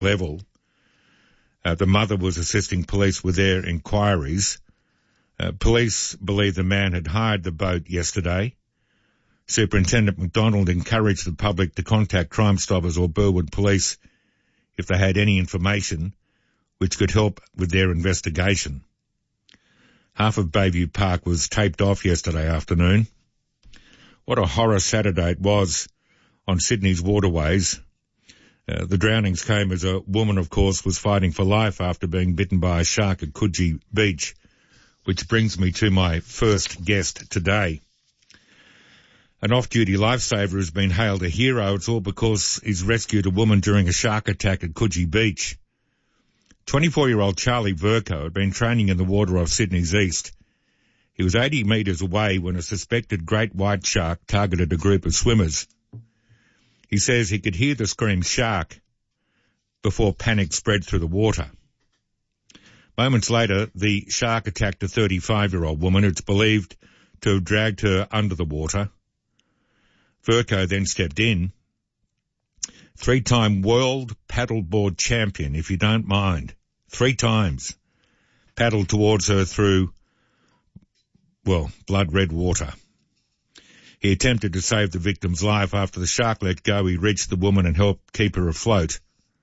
level. The mother was assisting police with their inquiries. Police believe the man had hired the boat yesterday. Superintendent McDonald encouraged the public to contact Crime Stoppers or Burwood Police if they had any information which could help with their investigation. Half of Bayview Park was taped off yesterday afternoon. What a horror Saturday it was on Sydney's waterways. The drownings came as a woman, of course, was fighting for life after being bitten by a shark at Coogee Beach, which brings me to my first guest today. An off-duty lifesaver has been hailed a hero. It's all because he's rescued a woman during a shark attack at Coogee Beach. 24-year-old Charlie Vercoe had been training in the water off Sydney's east. He was 80 metres away when a suspected great white shark targeted a group of swimmers. He says he could hear the scream shark before panic spread through the water. Moments later, the shark attacked a 35-year-old woman. It's believed to have dragged her under the water. Vercoe then stepped in. 3-time world paddleboard champion, if you don't mind. 3 times. Paddled towards her through, blood red water. He attempted to save the victim's life. After the shark let go, he reached the woman and helped keep her afloat.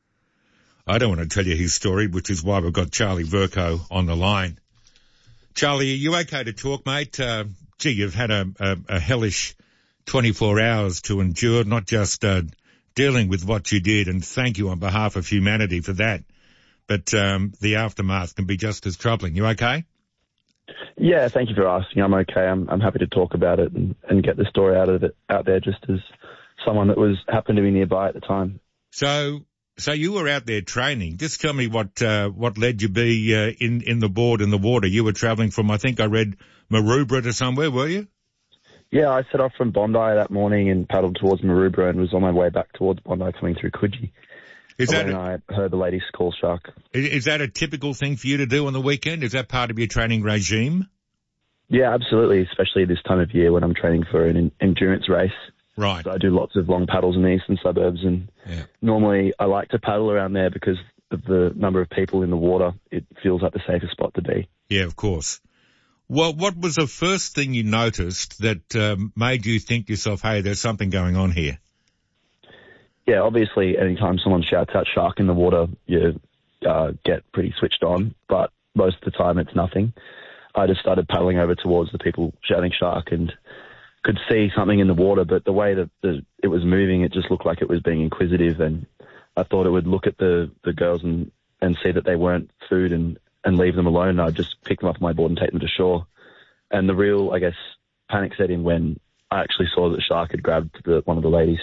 I don't want to tell you his story, which is why we've got Charlie Vercoe on the line. Charlie, are you okay to talk, mate? You've had a hellish 24 hours to endure, not just dealing with what you did, and thank you on behalf of humanity for that. But the aftermath can be just as troubling. You okay? Yeah, thank you for asking. I'm okay. I'm happy to talk about it and get the story out there just as someone that happened to be nearby at the time. So you were out there training. Just tell me what led you be in the board in the water. You were travelling from, I think I read, Maroubra to somewhere, were you? Yeah, I set off from Bondi that morning and paddled towards Maroubra and was on my way back towards Bondi coming through Coogee. I heard the ladies call shark. Is that a typical thing for you to do on the weekend? Is that part of your training regime? Yeah, absolutely, especially this time of year when I'm training for an endurance race. Right. So I do lots of long paddles in the eastern suburbs, and normally I like to paddle around there because of the number of people in the water. It feels like the safest spot to be. Yeah, of course. Well, what was the first thing you noticed that made you think to yourself, hey, there's something going on here? Yeah, obviously, anytime someone shouts out shark in the water, you get pretty switched on, but most of the time it's nothing. I just started paddling over towards the people shouting shark and could see something in the water, but the way that it was moving, it just looked like it was being inquisitive, and I thought it would look at the girls and see that they weren't food and leave them alone. And I'd just pick them off my board and take them to shore. And the real, I guess, panic set in when I actually saw that the shark had grabbed one of the ladies.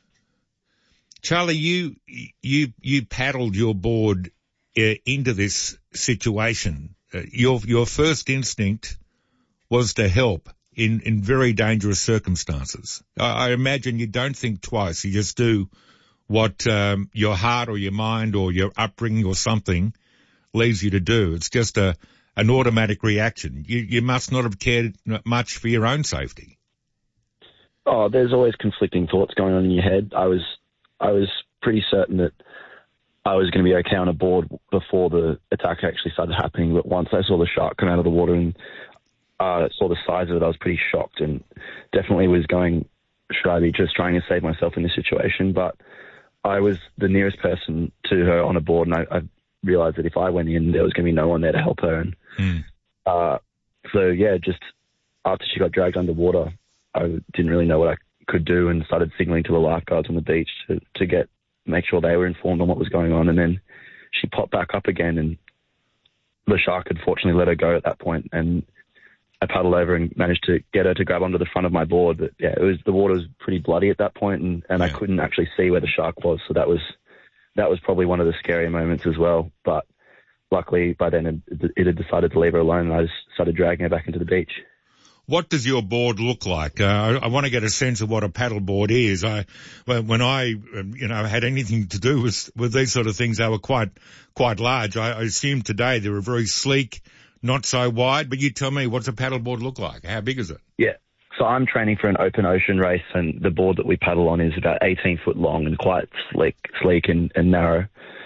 Charlie, you paddled your board into this situation. Your first instinct was to help in very dangerous circumstances. I imagine you don't think twice. You just do what your heart or your mind or your upbringing or something leads you to do. It's just an automatic reaction. You must not have cared much for your own safety. Oh, there's always conflicting thoughts going on in your head. I was pretty certain that I was going to be okay on a board before the attack actually started happening, but once I saw the shark come out of the water and saw the size of it, I was pretty shocked and definitely was going, should I be just trying to save myself in this situation? But I was the nearest person to her on a board, and I realized that if I went in, there was going to be no one there to help her. And just after she got dragged underwater, I didn't really know what I could do and started signaling to the lifeguards on the beach to make sure they were informed on what was going on. And then she popped back up again, and the shark had fortunately let her go at that point, and I paddled over and managed to get her to grab onto the front of my board. But yeah, the water was pretty bloody at that point, and I couldn't actually see where the shark was. So that was probably one of the scary moments as well. But luckily by then it had decided to leave her alone, and I just started dragging her back into the beach. What does your board look like? I want to get a sense of what a paddle board is. When I had anything to do with these sort of things, they were quite large. I assume today they were very sleek, not so wide. But you tell me, what's a paddle board look like? How big is it? Yeah. So I'm training for an open ocean race, and the board that we paddle on is about 18 foot long and quite sleek and narrow.